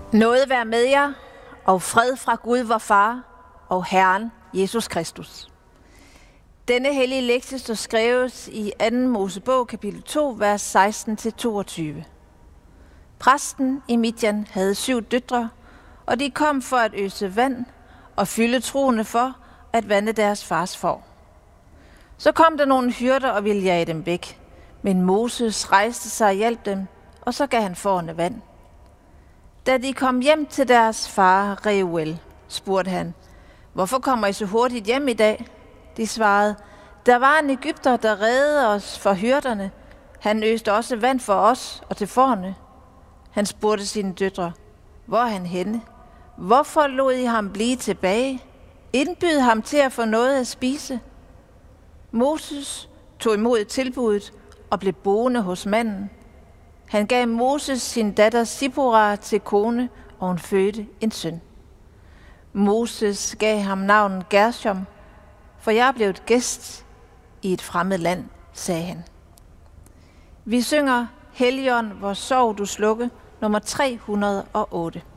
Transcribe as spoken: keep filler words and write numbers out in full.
Nåde være med jer, og fred fra Gud vor Far og Herren Jesus Kristus. Denne hellige lektie står skrevet i anden Mosebog, kapitel to, vers seksten til toogtyve. Præsten i Midjan havde syv døtre, og de kom for at øse vand og fylde troende for at vande deres fars får. Så kom der nogle hyrder og ville jage dem væk, men Moses rejste sig og hjalp dem, og så gav han fårene vand. Da de kom hjem til deres far Reuel, spurgte han, hvorfor kommer I så hurtigt hjem i dag? De svarede, der var en egypter, der reddede os for hyrderne. Han øste også vand for os og til fårene. Han spurgte sine døtre, hvor er han henne? Hvorfor lod I ham blive tilbage? Indbyd ham til at få noget at spise. Moses tog imod tilbuddet og blev boende hos manden. Han gav Moses sin datter Sipora til kone, og hun fødte en søn. Moses gav ham navnet Gershom, for jeg er blevet gæst i et fremmed land, sagde han. Vi synger Helligånd, hvor sorg du slukke, nummer tre hundrede og otte.